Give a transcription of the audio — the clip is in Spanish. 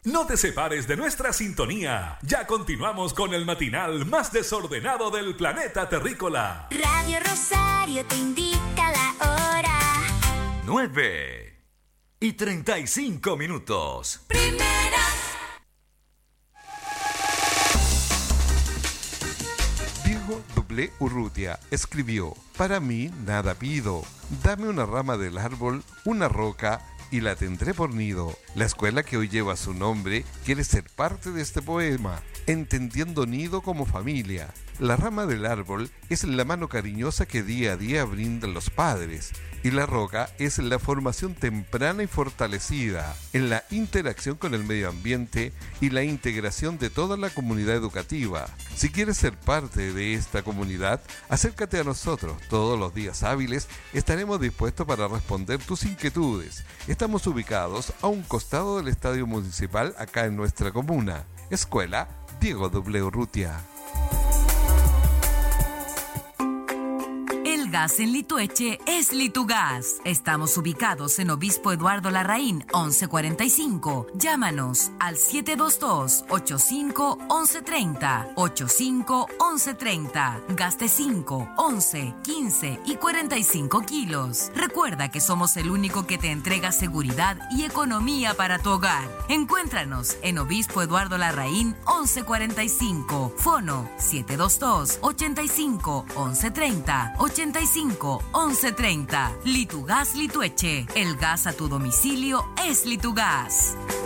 No te separes de nuestra sintonía. Ya continuamos con el matinal más desordenado del planeta terrícola. Radio Rosario te indica la hora. 9:35. Primera. Diego W. Urrutia escribió: para mí nada pido, dame una rama del árbol, una roca y la tendré por nido. La escuela que hoy lleva su nombre quiere ser parte de este poema, entendiendo nido como familia. La rama del árbol es la mano cariñosa que día a día brindan los padres, y la roca es la formación temprana y fortalecida en la interacción con el medio ambiente y la integración de toda la comunidad educativa. Si quieres ser parte de esta comunidad, acércate a nosotros. Todos los días hábiles estaremos dispuestos para responder tus inquietudes. Estamos ubicados a un costado del Estadio Municipal acá en nuestra comuna. Escuela Diego W. Urrutia. El gas en Litueche es Litugas. Estamos ubicados en Obispo Eduardo Larraín, 1145. Llámanos al 722-85-1130. 85-1130. Gaste 5, 11, 15 y 45 kilos. Recuerda que somos el único que te entrega seguridad y economía para tu hogar. Encuéntranos en Obispo Eduardo Larraín, 1145. Fono 722-85-1130. 85-1130. Litugas Litueche. El gas a tu domicilio es Litugas.